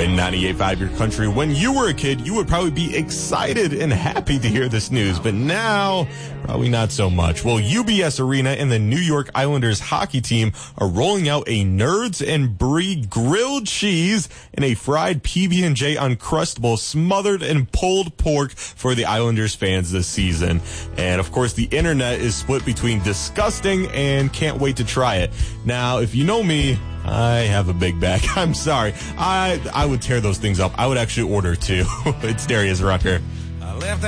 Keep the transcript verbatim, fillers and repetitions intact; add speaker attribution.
Speaker 1: in ninety-eight point five Your Country. When you were a kid, you would probably be excited and happy to hear this news, but now, probably not so much. Well, U B S Arena and the New York Islanders hockey team are rolling out a Nerds and Brie grilled cheese and a fried P B and J Uncrustable smothered in pulled pork for the Islanders fans this season. And, of course, the internet is split between disgusting and can't wait to try it. Now, if you know me, I have a big bag. I'm sorry. I I would tear those things up. I would actually order two. It's Darius Rucker. I left